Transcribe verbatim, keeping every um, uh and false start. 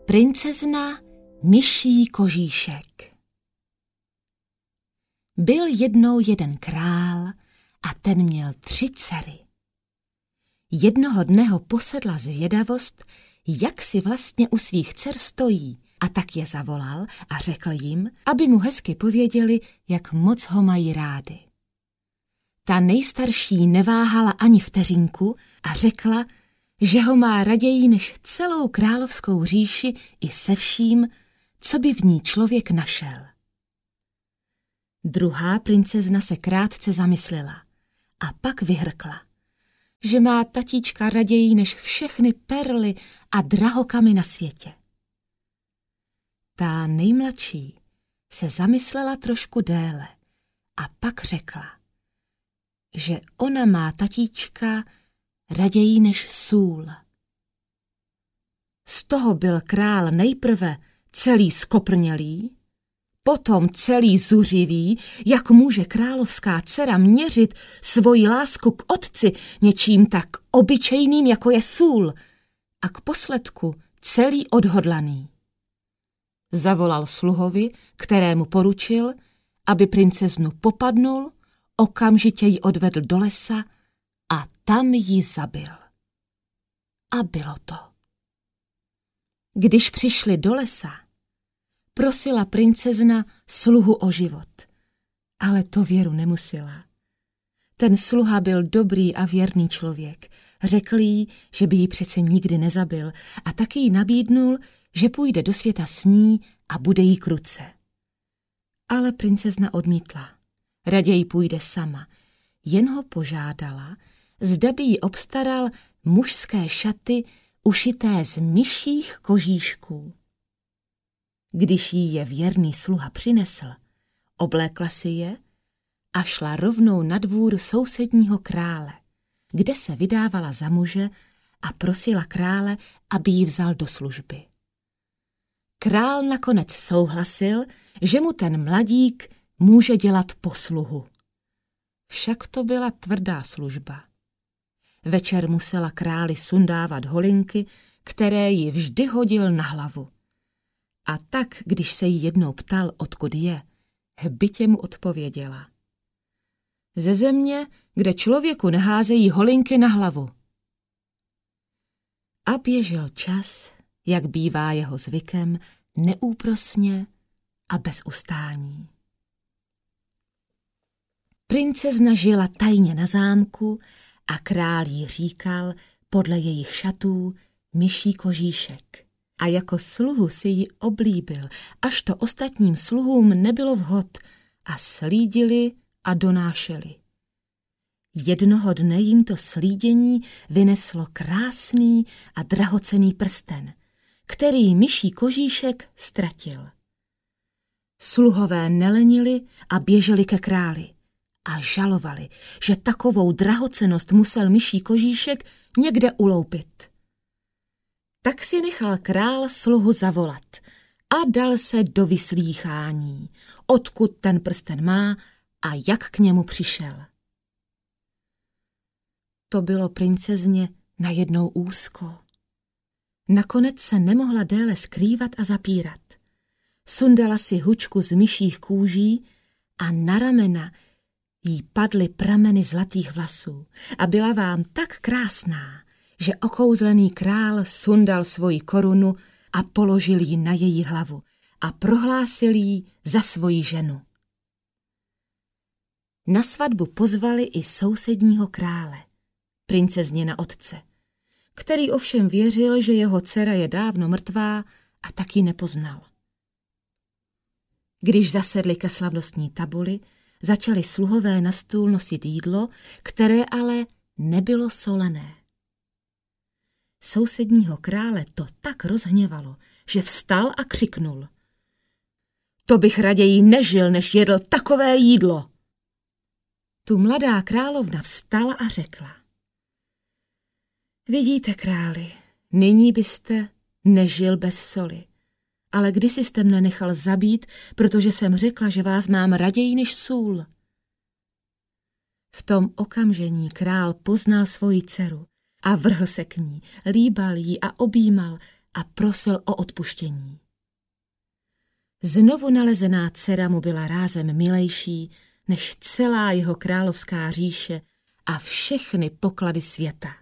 Princezna myší kožíšek. Byl jednou jeden král a ten měl tři dcery. Jednoho dne ho posedla zvědavost, jak si vlastně u svých dcer stojí, a tak je zavolal a řekl jim, aby mu hezky pověděli, jak moc ho mají rády. Ta nejstarší neváhala ani vteřinku a řekla, že ho má raději než celou královskou říši i se vším, co by v ní člověk našel. Druhá princezna se krátce zamyslela a pak vyhrkla, že má tatíčka raději než všechny perly a drahokamy na světě. Ta nejmladší se zamyslela trošku déle a pak řekla, že ona má tatíčka raději než sůl. Z toho byl král nejprve celý skoprnělý, potom celý zuřivý, jak může královská dcera měřit svoji lásku k otci něčím tak obyčejným, jako je sůl, a k posledku celý odhodlaný. Zavolal sluhovi, kterému poručil, aby princeznu popadnul, okamžitě ji odvedl do lesa a tam ji zabil. A bylo to. Když přišli do lesa, prosila princezna sluhu o život, ale to věru nemusela. Ten sluha byl dobrý a věrný člověk. Řekl jí, že by ji přece nikdy nezabil, a taky jí nabídnul, že půjde do světa s ní a bude jí k ruce. Ale princezna odmítla. Raději půjde sama. Jen ho požádala, zda by jí obstaral mužské šaty ušité z myších kožíšků. Když jí je věrný sluha přinesl, oblékla si je a šla rovnou na dvůr sousedního krále, kde se vydávala za muže a prosila krále, aby ji vzal do služby. Král nakonec souhlasil, že mu ten mladík může dělat posluhu. Však to byla tvrdá služba. Večer musela králi sundávat holinky, které ji vždy hodil na hlavu. A tak, když se jí jednou ptal, odkud je, hbitě mu odpověděla. Ze země, kde člověku neházejí holinky na hlavu. A běžel čas, jak bývá jeho zvykem, neúprosně a bez ustání. Princezna žila tajně na zámku a král jí říkal podle jejich šatů myší kožíšek. A jako sluhu si ji oblíbil, až to ostatním sluhům nebylo vhod, a slídili a donášeli. Jednoho dne jim to slídění vyneslo krásný a drahocenný prsten, který myší kožíšek ztratil. Sluhové nelenili a běželi ke králi a žalovali, že takovou drahocennost musel myší kožíšek někde uloupit. Tak si nechal král sluhu zavolat a dal se do vyslýchání, odkud ten prsten má a jak k němu přišel. To bylo princezně najednou úzko. Nakonec se nemohla déle skrývat a zapírat. Sundala si hučku z myších kůží a na ramena jí padly prameny zlatých vlasů a byla vám tak krásná, že okouzlený král sundal svoji korunu a položil ji na její hlavu a prohlásil ji za svoji ženu. Na svatbu pozvali i sousedního krále, princezně na otce, který ovšem věřil, že jeho dcera je dávno mrtvá a taky nepoznal. Když zasedli ke slavnostní tabuli, začali sluhové na stůl nosit jídlo, které ale nebylo solené. Sousedního krále to tak rozhněvalo, že vstal a křiknul. To bych raději nežil, než jedl takové jídlo. Tu mladá královna vstala a řekla. Vidíte, králi, nyní byste nežil bez soli, ale kdysi jste mne nechal zabít, protože jsem řekla, že vás mám raději než sůl. V tom okamžení král poznal svoji dceru a vrhl se k ní, líbal ji a objímal a prosil o odpuštění. Znovu nalezená dcera mu byla rázem milejší než celá jeho královská říše a všechny poklady světa.